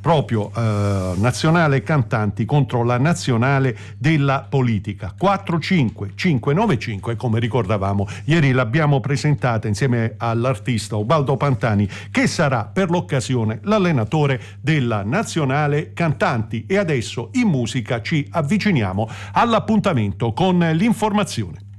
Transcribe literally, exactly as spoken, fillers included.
proprio eh, nazionale cantanti contro la nazionale della politica. quattro cinque cinque nove cinque, come ricordavamo ieri l'abbiamo presentata insieme all'artista Ubaldo Pantani, che sarà per l'occasione l'allenatore della nazionale cantanti. E adesso in musica ci avviciniamo all'appuntamento con l'informazione.